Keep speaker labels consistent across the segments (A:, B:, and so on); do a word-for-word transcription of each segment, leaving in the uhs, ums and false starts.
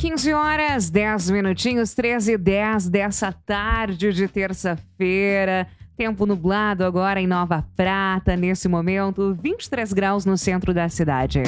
A: quinze horas, dez minutinhos, treze e dez dessa tarde de terça-feira. Tempo nublado agora em Nova Prata, nesse momento, vinte e três graus no centro da cidade.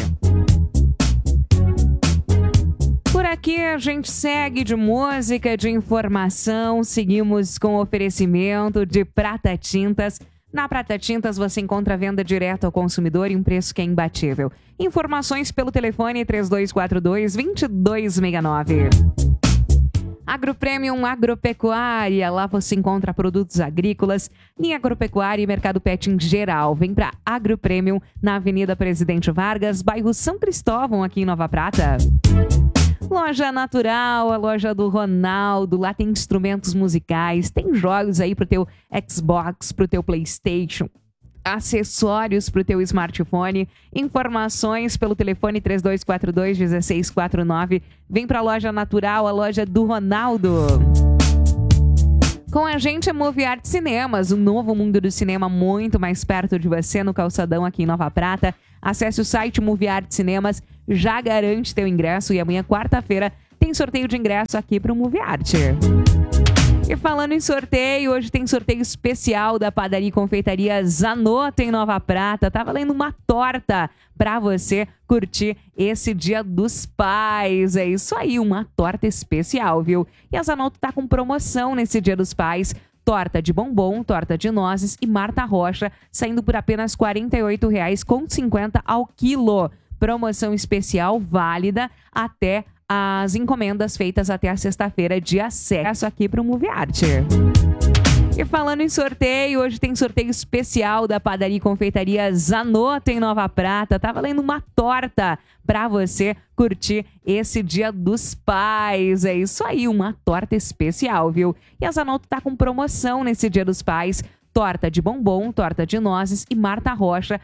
A: Por aqui a gente segue de música, de informação, seguimos com oferecimento de Prata Tintas. Na Prata Tintas você encontra a venda direta ao consumidor em um preço que é imbatível. Informações pelo telefone três dois quatro dois, dois dois seis nove. AgroPremium Agropecuária, lá você encontra produtos agrícolas, linha agropecuária e mercado pet em geral. Vem para AgroPremium na Avenida Presidente Vargas, bairro São Cristóvão, aqui em Nova Prata. Loja Natural, a loja do Ronaldo, lá tem instrumentos musicais, tem jogos aí pro teu Xbox, pro teu PlayStation, acessórios pro teu smartphone, informações pelo telefone três dois quatro dois, um seis quatro nove. Vem pra Loja Natural, a loja do Ronaldo. Com a gente é Movie Art Cinemas, um novo mundo do cinema muito mais perto de você, no Calçadão, aqui em Nova Prata. Acesse o site Movie Art Cinemas, já garante teu ingresso e amanhã, quarta-feira, tem sorteio de ingresso aqui para o Movie Art. E falando em sorteio, hoje tem sorteio especial da Padaria e Confeitaria Zanotto em Nova Prata. Tá valendo uma torta para você curtir esse Dia dos Pais. É isso aí, uma torta especial, viu? E a Zanotto tá com promoção nesse Dia dos Pais. Torta de bombom, torta de nozes e Marta Rocha, saindo por apenas quarenta e oito reais e cinquenta centavos ao quilo. Promoção especial válida até as encomendas feitas até a sexta-feira, dia sete, aqui para o Movie Art. E falando em sorteio, hoje tem sorteio especial da Padaria e Confeitaria Zanotto em Nova Prata. Tá valendo uma torta para você curtir esse Dia dos Pais. É isso aí, uma torta especial, viu? E a Zanotto tá com promoção nesse Dia dos Pais. Torta de bombom, torta de nozes e Marta Rocha,